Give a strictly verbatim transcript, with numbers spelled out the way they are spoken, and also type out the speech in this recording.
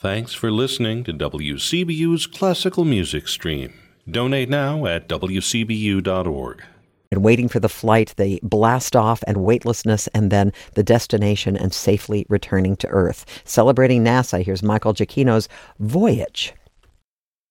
Thanks for listening to W C B U's Classical Music Stream. Donate now at w c b u dot org. And waiting for the flight, the blast off and weightlessness, and then the destination and safely returning to Earth. Celebrating NASA, here's Michael Giacchino's Voyage.